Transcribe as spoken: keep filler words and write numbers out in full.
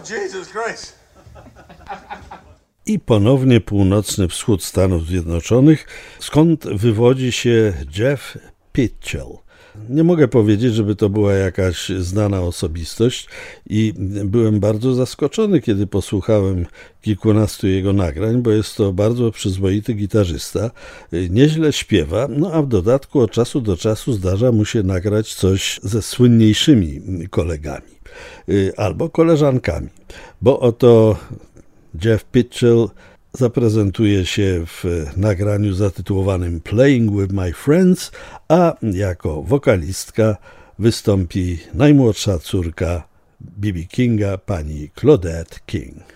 Jesus Christ. I ponownie północny wschód Stanów Zjednoczonych, skąd wywodzi się Jeff Pitchell. Nie mogę powiedzieć, żeby to była jakaś znana osobistość i byłem bardzo zaskoczony, kiedy posłuchałem kilkunastu jego nagrań, bo jest to bardzo przyzwoity gitarzysta, nieźle śpiewa, no a w dodatku od czasu do czasu zdarza mu się nagrać coś ze słynniejszymi kolegami albo koleżankami, bo oto Jeff Pitchell zaprezentuje się w nagraniu zatytułowanym Playing with My Friends, a jako wokalistka wystąpi najmłodsza córka B B Kinga, pani Claudette King.